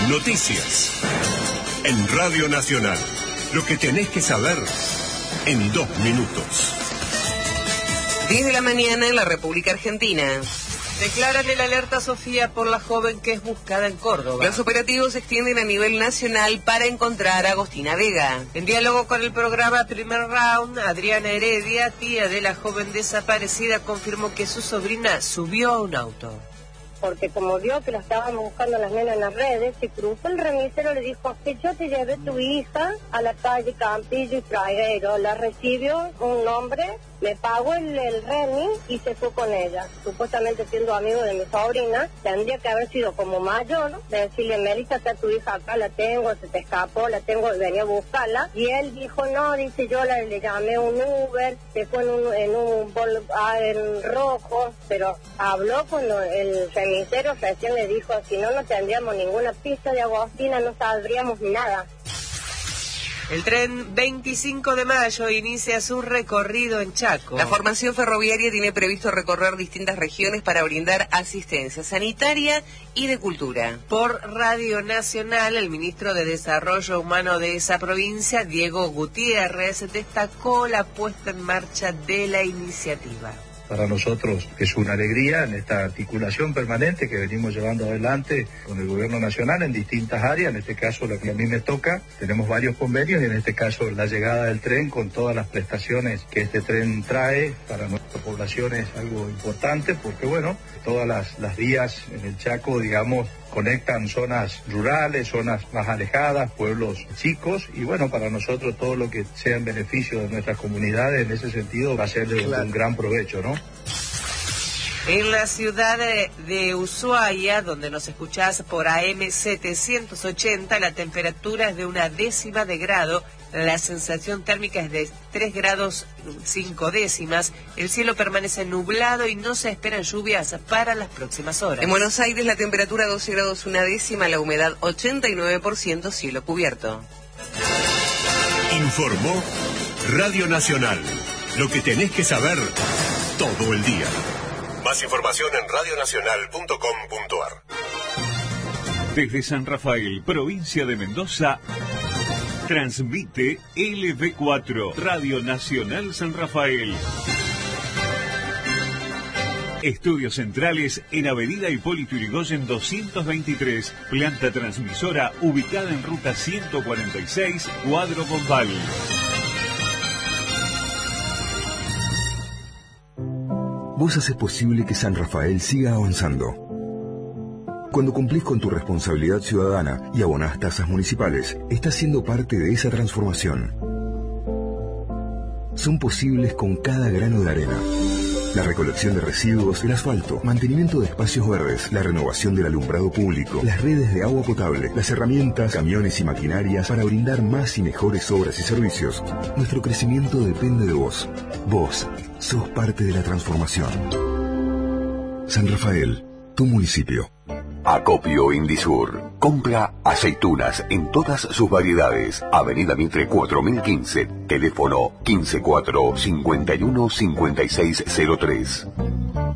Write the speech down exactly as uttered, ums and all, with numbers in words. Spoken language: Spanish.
Noticias. En Radio Nacional. Lo que tenés que saber en dos minutos. diez de la mañana en la República Argentina. Declaran el alerta Sofía por la joven que es buscada en Córdoba. Los operativos se extienden a nivel nacional para encontrar a Agostina Vega. En diálogo con el programa Primer Round, Adriana Heredia, tía de la joven desaparecida, confirmó que su sobrina subió a un auto. Porque como vio que la estábamos buscando las nenas en las redes, se cruzó el remisero, le dijo que yo te llevé tu hija a la calle Campillo y Fraguero. La recibió un hombre, le pagó el, el remis y se fue con ella. Supuestamente siendo amigo de mi sobrina, tendría que haber sido como mayor, de decirle, Melissa, está tu hija acá, la tengo, se te escapó, la tengo, venía a buscarla. Y él dijo, no, dice, yo la, le llamé un Uber, se fue en un, en un bol, ah, en rojo, pero habló con lo, el remisero, recién le dijo, si no, no tendríamos ninguna pista de Agostina, no sabríamos nada. El tren veinticinco de mayo inicia su recorrido en Chaco. La formación ferroviaria tiene previsto recorrer distintas regiones para brindar asistencia sanitaria y de cultura. Por Radio Nacional, el ministro de Desarrollo Humano de esa provincia, Diego Gutiérrez, destacó la puesta en marcha de la iniciativa. Para nosotros es una alegría en esta articulación permanente que venimos llevando adelante con el gobierno nacional en distintas áreas, en este caso la que a mí me toca, tenemos varios convenios y en este caso la llegada del tren con todas las prestaciones que este tren trae para nuestra población es algo importante porque bueno, todas las, las vías en el Chaco, digamos, conectan zonas rurales, zonas más alejadas, pueblos chicos y bueno, para nosotros todo lo que sea en beneficio de nuestras comunidades en ese sentido va a ser de claro. un gran provecho, ¿no? En la ciudad de, de Ushuaia, donde nos escuchás por A M setecientos ochenta, la temperatura es de una décima de grado, la sensación térmica es de tres grados cinco décimas, el cielo permanece nublado y no se esperan lluvias para las próximas horas. En Buenos Aires la temperatura doce grados una décima, la humedad ochenta y nueve por ciento, cielo cubierto. Informó Radio Nacional. Lo que tenés que saber todo el día. Más información en radio nacional punto com punto a r. Desde San Rafael, provincia de Mendoza, transmite L V cuatro, Radio Nacional San Rafael. Estudios centrales en Avenida Hipólito Yrigoyen doscientos veintitrés, planta transmisora ubicada en ruta ciento cuarenta y seis, Cuadro Bombal. Vos haces posible que San Rafael siga avanzando. Cuando cumplís con tu responsabilidad ciudadana y abonás tasas municipales, estás siendo parte de esa transformación. Son posibles con cada grano de arena. La recolección de residuos, el asfalto, mantenimiento de espacios verdes, la renovación del alumbrado público, las redes de agua potable, las herramientas, camiones y maquinarias para brindar más y mejores obras y servicios. Nuestro crecimiento depende de vos. Vos sos parte de la transformación. San Rafael, tu municipio. Acopio Indisur. Compra aceitunas en todas sus variedades. Avenida Mitre cuatro mil quince. Teléfono quince cuatro cincuenta y uno cincuenta y seis cero tres.